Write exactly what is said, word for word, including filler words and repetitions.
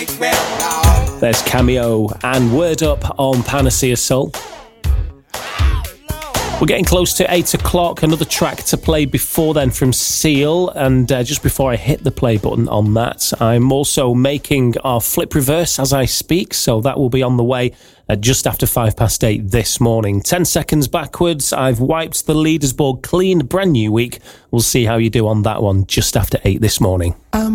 There's Cameo and Word Up on Panacea Soul. We're getting close to eight o'clock. Another track to play before then from Seal. And uh, just before I hit the play button on that, I'm also making our flip reverse as I speak. So that will be on the way uh, just after five past eight this morning. Ten seconds backwards. I've wiped the leaders board clean. Brand new week. We'll see how you do on that one just after eight this morning. Um.